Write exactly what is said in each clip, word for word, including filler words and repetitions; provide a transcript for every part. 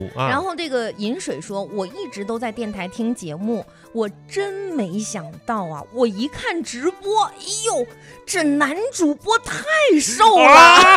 然后这个饮水说，我一直都在电台听节目，我真没想到啊，我一看直播，哎呦，这男主播太瘦了、啊、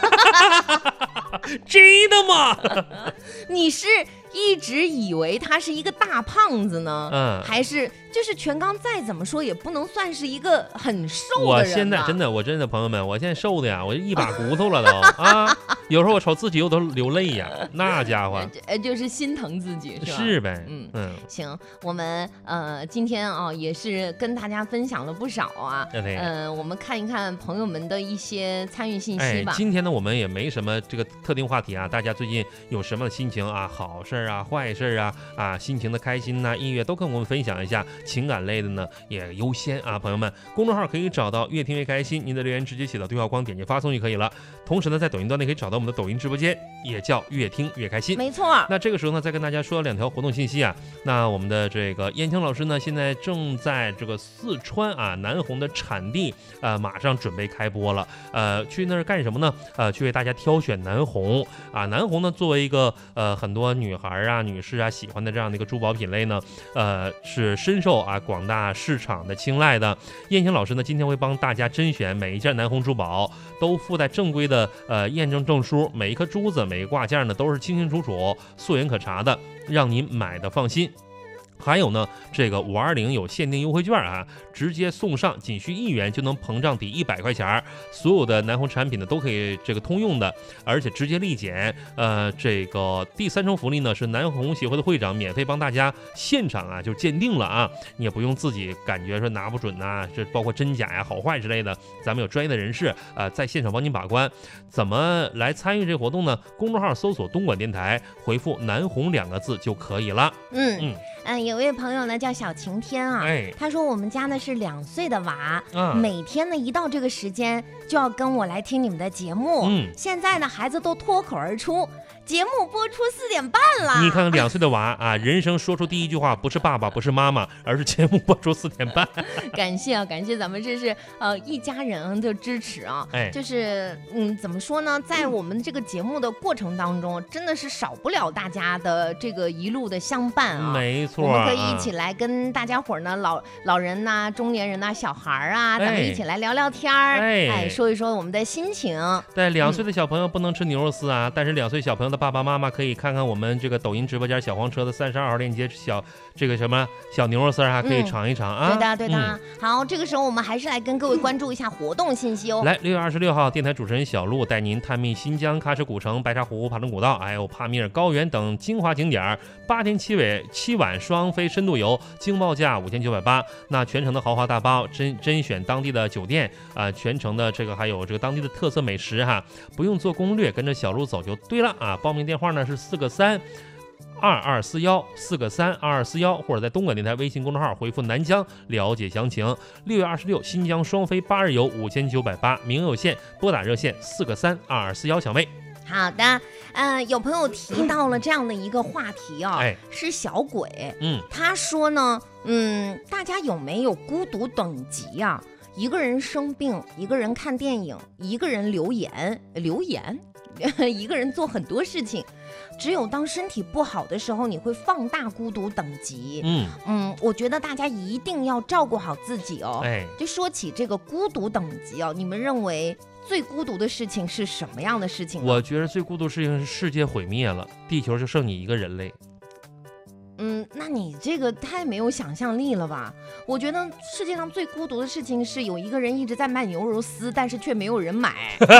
真的吗？ 你是一直以为他是一个大胖子呢，嗯，还是就是全刚再怎么说也不能算是一个很瘦的人、啊、 我现在真的我真的朋友们，我现在瘦的呀，我一把骨头了都啊，有时候我瞅自己我都流泪呀，那家伙呃就是心疼自己是吧？ 是呗， 嗯嗯，行，我们呃今天啊也是跟大家分享了不少啊，嗯、呃，我们看一看朋友们的一些参与信息吧。 哎、今天呢我们也没什么这个特定话题啊，大家最近有什么心情啊，好事啊坏事啊啊，心情的开心呐、啊、音乐都跟我们分享一下，情感类的呢也优先啊，朋友们，公众号可以找到越听越开心，您的留言直接写到对话框点击发送就可以了。同时呢在抖音端内可以找到我们的抖音直播间，也叫越听越开心， 没错。 那这个时候呢再跟大家说两条活动信息啊，那我们的这个燕青老师呢现在正在这个四川啊南红的产地呃马上准备开播了，呃去那儿干什么呢？呃去为大家挑选南红啊，南红呢作为一个呃很多女孩啊女士啊喜欢的这样的一个珠宝品类呢，呃是深受啊广大市场的青睐的。燕青老师呢今天会帮大家甄选每一件南红珠宝，都附带正规的呃验证证书，每一颗珠子每个挂件呢都是清清楚楚溯源可查的，让您买的放心。还有呢，这个五二零有限定优惠券啊，直接送上，仅需一元就能膨胀抵一百块钱，所有的南红产品呢都可以这个通用的，而且直接立减。呃，这个第三重福利呢是南红协会的会长免费帮大家现场啊就鉴定了啊，你也不用自己感觉说拿不准呐、啊，这包括真假呀、好坏之类的，咱们有专业的人士啊、呃、在现场帮您把关。怎么来参与这个活动呢？公众号搜索东莞电台，回复南红两个字就可以了。 嗯嗯。嗯，有位朋友呢叫小晴天啊，哎，他说我们家呢是两岁的娃，嗯，每天呢一到这个时间就要跟我来听你们的节目，嗯，现在呢孩子都脱口而出，节目播出四点半了。 你看看两岁的娃啊，人生说出第一句话不是爸爸不是妈妈，而是节目播出四点半。 感谢啊，感谢咱们这是呃一家人的支持啊，哎，就是嗯怎么说呢，在我们这个节目的过程当中，真的是少不了大家的这个一路的相伴啊， 没错。 我们可以一起来跟大家伙呢，老老人呐、啊、中年人呐、啊、小孩啊，咱们一起来聊聊天儿，哎，哎，说一说我们的心情。 对，两岁的小朋友不能吃牛肉丝啊，嗯、但是两岁小朋友的爸爸妈妈可以看看我们这个抖音直播间小黄车的三十二号链接，小这个什么小牛肉丝啊，可以尝一尝啊。 嗯、对的，对的、嗯。好，这个时候我们还是来跟各位关注一下活动信息哦。 来，六月二十六号，电台主持人小鹿带您探秘新疆喀什古城、白沙湖、帕伦古道，还有帕米尔高原等精华景点，八天七尾七晚双飞深度游，经报价五千九百八。那全程的豪华大包，甄甄选当地的酒店啊、呃，全程的这个还有这个当地的特色美食哈，不用做攻略，跟着小鹿走就对了啊。报名电话呢是四个三二二四幺四个三二二四幺，或者在东莞电台微信公众号回复南疆了解详情。六月二十六新疆双飞八日游五千九百八，名额有限，拨打热线四个三二二四幺小妹。 好的，呃，有朋友提到了这样的一个话题啊、哦哎，是小鬼，嗯，他说呢，嗯，大家有没有孤独等级啊？一个人生病，一个人看电影，一个人留言，留言，一个人做很多事情。只有当身体不好的时候，你会放大孤独等级。嗯嗯，我觉得大家一定要照顾好自己哦。哎，就说起这个孤独等级哦，你们认为最孤独的事情是什么样的事情呢？ 我觉得最孤独的事情是世界毁灭了，地球就剩你一个人类。 嗯，那你这个太没有想象力了吧？我觉得世界上最孤独的事情是有一个人一直在卖牛肉丝，但是却没有人买。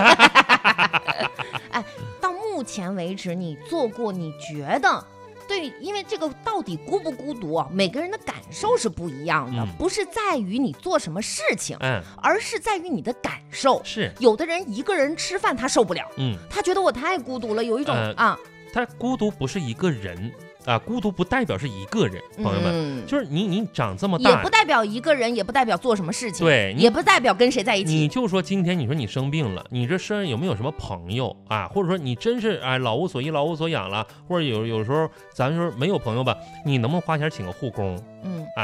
哎，到目前为止，你做过你觉得对，因为这个到底孤不孤独啊，每个人的感受是不一样的，嗯、不是在于你做什么事情，嗯，而是在于你的感受。 是， 有的人一个人吃饭他受不了，嗯，他觉得我太孤独了，有一种、呃、啊， 他孤独不是一个人。啊，孤独不代表是一个人，朋友们，嗯、就是你，你长这么大， 也不代表一个人，也不代表做什么事情， 对， 也不代表跟谁在一起。 你就说今天你说你生病了，你这身上有没有什么朋友啊？或者说你真是哎老无所依、老无所养了，或者有有时候咱说没有朋友吧，你能不能花钱请个护工？嗯啊。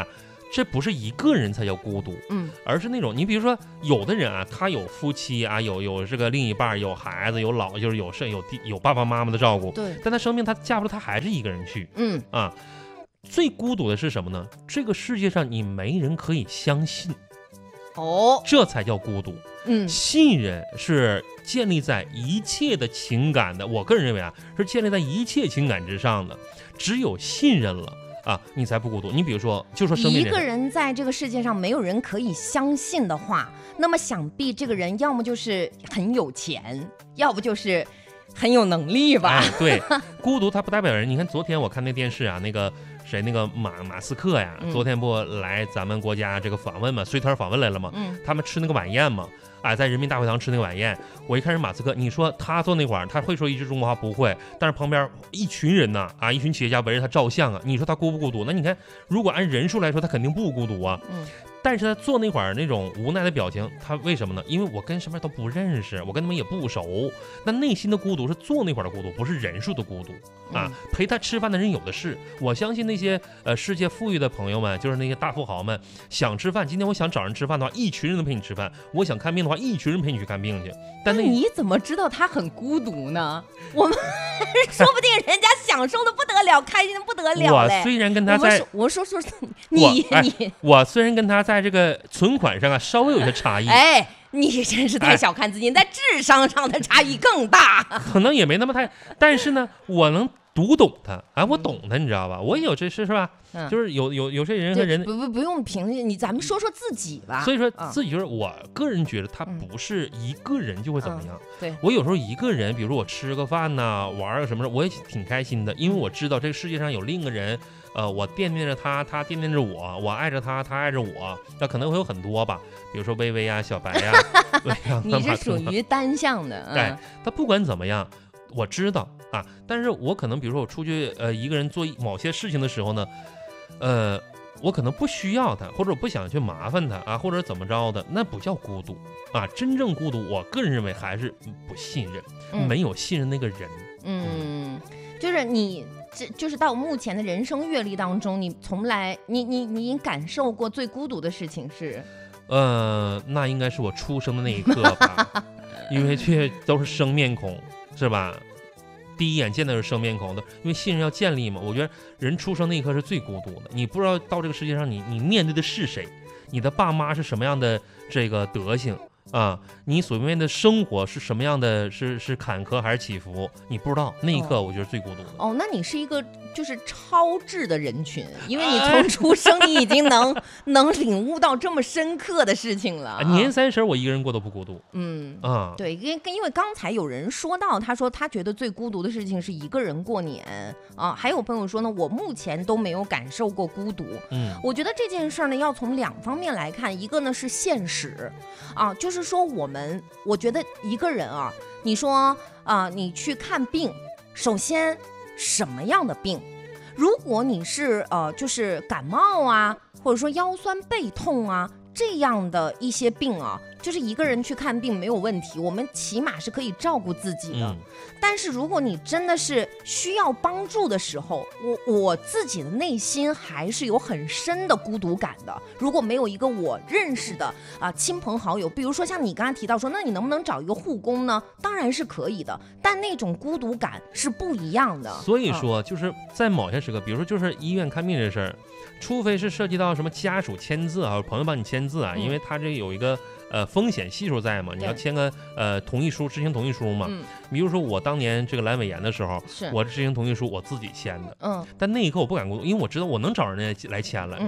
这不是一个人才叫孤独，嗯，而是那种你比如说有的人啊，他有夫妻啊，有有这个另一半，有孩子，有老就是有剩有有爸爸妈妈的照顾， 对， 但他生病他嫁不出，他还是一个人去，嗯啊，最孤独的是什么呢？这个世界上你没人可以相信，哦，这才叫孤独。嗯，信任是建立在一切的情感的，我个人认为啊，是建立在一切情感之上的。只有信任了啊，你才不孤独。你比如说，就说生命， 一个人在这个世界上没有人可以相信的话，那么想必这个人要么就是很有钱，要不就是很有能力吧。 哎，对，孤独它不代表人。你看昨天我看那电视啊，那个谁，那个马马斯克呀，嗯、昨天不来咱们国家这个访问嘛，随团访问来了嘛，嗯，他们吃那个晚宴嘛。哎，在人民大会堂吃那个晚宴，我一看是马斯克，你说他坐那块儿，他会说一句中国话不会，但是旁边一群人呐，啊，一群企业家围着他照相啊，你说他孤不孤独？那你看，如果按人数来说，他肯定不孤独啊。嗯。但是他坐那会儿那种无奈的表情，他为什么呢？因为我跟身边都不认识，我跟他们也不熟。那内心的孤独是坐那会儿的孤独，不是人数的孤独啊。陪他吃饭的人有的是，我相信那些呃世界富裕的朋友们，就是那些大富豪们，想吃饭，今天我想找人吃饭的话，一群人都陪你吃饭；我想看病的话，一群人陪你去看病去。但那你怎么知道他很孤独呢？我们说不定人家享受的不得了，开心的不得了嘞。 我虽然跟他在， 我说说你你， 我虽然跟他在这个存款上啊稍微有些差异， 哎，你真是太小看自己，在智商上的差异更大。 可能也没那么太，但是呢，我能读懂他，哎，我懂他，你知道吧？我也有这事是吧？嗯、就是有有有些人和人不不不用评论你，咱们说说自己吧。 所以说自己就是我个人觉得他不是一个人就会怎么样。 嗯、对， 我有时候一个人，比如说我吃个饭呐、玩个什么，我也挺开心的，因为我知道这个世界上有另一个人，呃，我惦念着他，他惦念着我，我爱着他，他爱着我，那可能会有很多吧，比如说微微啊、小白呀、 啊，你是属于单向的。 对、嗯，他不管怎么样，我知道啊，但是我可能比如说我出去呃一个人做某些事情的时候呢。呃，我可能不需要他，或者我不想去麻烦他啊，或者怎么着的，那不叫孤独啊。真正孤独，我个人认为还是不信任，嗯、没有信任那个人。 嗯，就是你，这就是到目前的人生阅历当中，你从来，你你你感受过最孤独的事情是？ 呃，那应该是我出生的那一刻吧，因为这都是生面孔，是吧？第一眼见到是生面孔的，因为信任要建立嘛。我觉得人出生那一刻是最孤独的，你不知道到这个世界上你你面对的是谁，你的爸妈是什么样的这个德行啊，你所面的生活是什么样的，是是坎坷还是起伏，你不知道。那一刻我觉得最孤独的。 哦，那你是一个就是超智的人群，因为你从出生你已经能、哎、能领悟到这么深刻的事情了。 年三十我一个人过都不孤独。 嗯啊，对，因因为刚才有人说到，他说他觉得最孤独的事情是一个人过年啊，还有朋友说呢，我目前都没有感受过孤独。嗯，我觉得这件事呢要从两方面来看，一个呢是现实啊，就是说我们，我觉得一个人啊，你说啊，你去看病，首先什么样的病？如果你是呃，就是感冒啊，或者说腰酸背痛啊这样的一些病啊，就是一个人去看病没有问题，我们起码是可以照顾自己的。嗯、但是如果你真的是需要帮助的时候，我我自己的内心还是有很深的孤独感的。如果没有一个我认识的啊、呃、亲朋好友，比如说像你刚才提到说，那你能不能找一个护工呢？当然是可以的，但那种孤独感是不一样的。 所以说，就是在某些时刻，比如说就是医院看病这事儿，除非是涉及到什么家属签字啊，朋友帮你签字啊，嗯、因为他这有一个。呃，风险系数在嘛？你要签个呃同意书，知情同意书嘛。嗯。比如说我当年这个阑尾炎的时候，我知情同意书我自己签的。嗯。但那一刻我不敢过，因为我知道我能找人家来签了。嗯